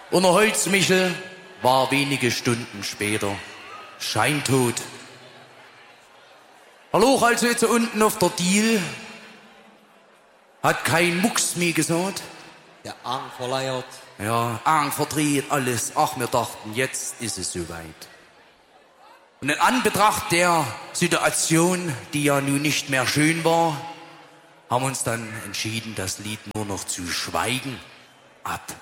Und der Holzmichel war wenige Stunden später scheintot. Er lag also jetzt unten auf der Diel, hat kein Mucks mehr gesagt. Der Arm verleiert. Ja, Arm verdreht, alles. Ach, wir dachten, jetzt ist es soweit. Und in Anbetracht der Situation, die ja nun nicht mehr schön war, haben wir uns dann entschieden, das Lied nur noch zu schweigen ab.